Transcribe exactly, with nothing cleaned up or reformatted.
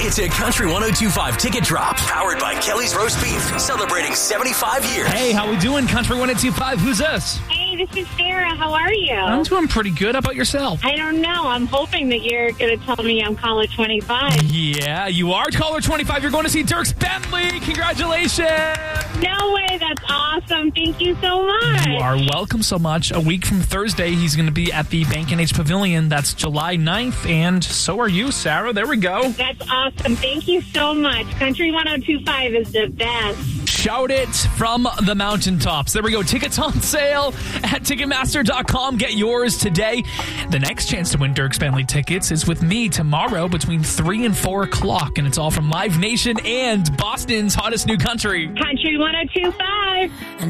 It's a Country one oh two point five ticket drop, powered by Kelly's Roast Beef, celebrating seventy-five years. Hey, how we doing, Country one oh two point five? Who's this? Hey, this is Sarah. How are you? I'm doing pretty good. How about yourself? I don't know. I'm hoping that you're going to tell me I'm caller twenty-five. Yeah, you are caller twenty-five. You're going to see Dierks Bentley. Congratulations. No way. That's awesome. Thank you so much. You are welcome so much. A week from Thursday, he's going to be at the Bank and H Pavilion. That's July ninth, and so are you, Sarah. There we go. That's awesome. Thank you so much. Country one oh two point five is the best. Shout it from the mountaintops. There we go. Tickets on sale at Ticketmaster dot com. Get yours today. The next chance to win Dierks Bentley tickets is with me tomorrow between three and four o'clock, and it's all from Live Nation and Boston's hottest new country. Country one oh two point five.